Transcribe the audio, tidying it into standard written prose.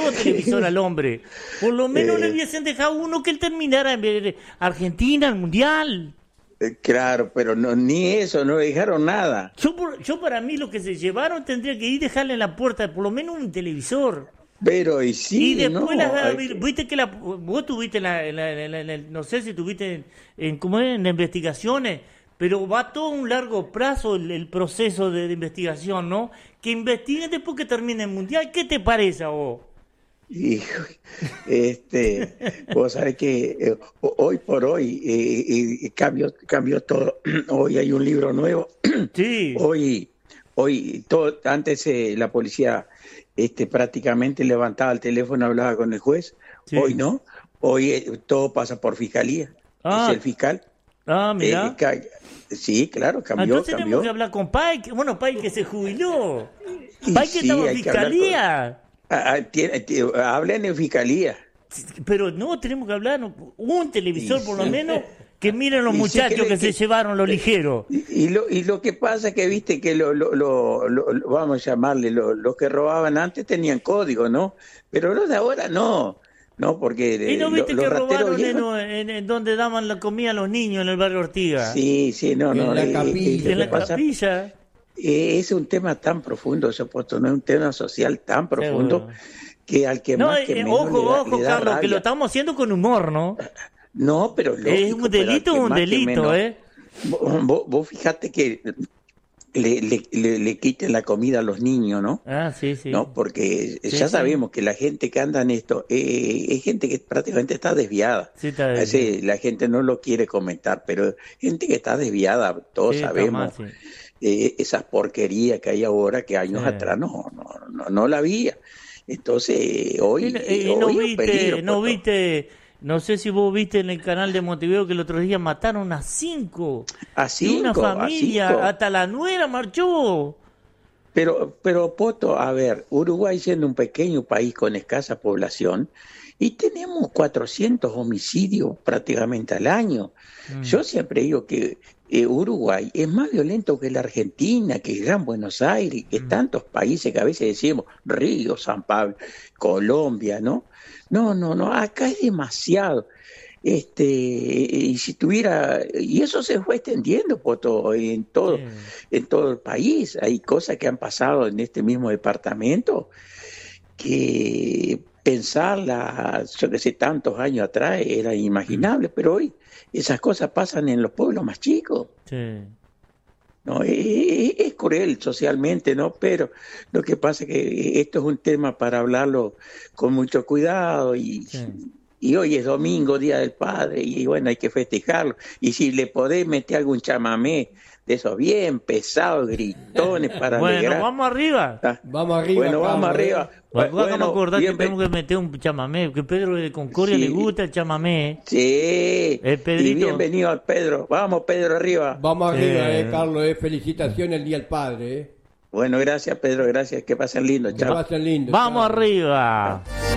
dado televisor al hombre. Por lo menos le hubiesen dejado uno que él terminara en ver Argentina, el Mundial. Claro, pero no, ni eso, no dejaron nada. Yo para mí lo que se llevaron tendría que ir dejarle en la puerta por lo menos un televisor. Pero y sí, Y después no, viste que vos tuviste no sé si tuviste ¿cómo es? En investigaciones, pero va todo un largo plazo el proceso de investigación, ¿no? Que investiguen después que termine el Mundial. ¿Qué te parece a vos? hijo, vos sabés que hoy por hoy cambió todo. Hoy hay un libro nuevo. Sí. Hoy todo, antes la policía prácticamente levantaba el teléfono, hablaba con el juez. Sí. Hoy no. Hoy todo pasa por fiscalía. Es el fiscal. Mira. Sí, claro, cambió. Entonces tenemos que hablar con Pai, Pai que se jubiló. Pai que Sí, estaba en hay que hablar fiscalía. Hablen en fiscalía. Pero no, tenemos que hablar un televisor por lo Sí. menos que miren los Y muchachos sí que se llevaron lo ligero. Y lo que pasa es que viste que vamos a llamarle, los que robaban antes tenían código, ¿no? Pero los de ahora no. No, porque ¿Y no viste los que rateros robaron en donde daban la comida a los niños en el barrio Ortiga? Sí, no. En la capilla. En la capilla. Es un tema tan profundo, supuesto, no es un tema social tan profundo Seguro. que al que No, más que menos ojo, le da Carlos, que rabia. lo estamos haciendo con humor, ¿no? No, pero Es lógico, un delito, pero al que un más que delito, menos. ¿eh? Vos fíjate que le quiten la comida a los niños, ¿no? Ah, sí. ¿No? Porque Sí, ya sí. sabemos que la gente que anda en esto es gente que prácticamente está desviada. Sí, está A bien. veces la gente no lo quiere comentar, pero gente que está desviada, todos Sí, está sabemos. mal, sí. Esas porquerías que hay ahora que años Sí. atrás no la había. Entonces, hoy, Y hoy no es viste, peligro, no Poto. viste, no sé si vos viste en el canal de Montevideo que el otro día mataron a 5 A de una 5, a familia, 5. hasta la nuera marchó. Pero Poto, a ver, Uruguay siendo un pequeño país con escasa población, y tenemos 400 homicidios prácticamente al año. Yo siempre digo que Uruguay es más violento que la Argentina, que Gran Buenos Aires, que tantos países que a veces decimos, Río, San Pablo, Colombia, ¿no? No, acá es demasiado. Y si tuviera, y eso se fue extendiendo Poto, en todo el país. Hay cosas que han pasado en este mismo departamento que pensarla, yo que sé, tantos años atrás era inimaginable, pero hoy esas cosas pasan en los pueblos más chicos. Sí. ¿No? Es cruel socialmente, ¿no? Pero lo que pasa es que esto es un tema para hablarlo con mucho cuidado y hoy es domingo, Día del Padre, y bueno, hay que festejarlo. Y si le podés meter algún chamamé de esos bien pesados, gritones para Bueno, alegrar. vamos arriba. Vamos arriba. Bueno, vamos Carlos, arriba. Vamos a acordar que bien, tenemos que meter un chamamé, que Pedro de Concordia Sí. le gusta el chamamé. Sí, Pedrito. y bienvenido al Pedro. Vamos, Pedro, arriba. Vamos arriba, Sí. Carlos. Felicitaciones al Día del Padre. Bueno, gracias, Pedro, gracias. Que pasen lindo. Que Chao. pasen lindo. Vamos chao. arriba.